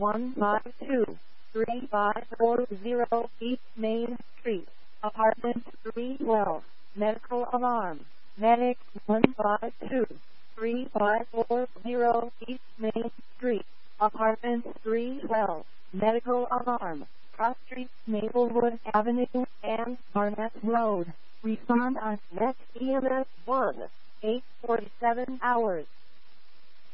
152-3540 East Main Street, Apartment 312. Medical alarm. Medic 152-3540 East Main Street, Apartment 312. Medical alarm. Cross Street, Maplewood Avenue, and Barnett Road. Respond on next EMS 1. 8:47 hours.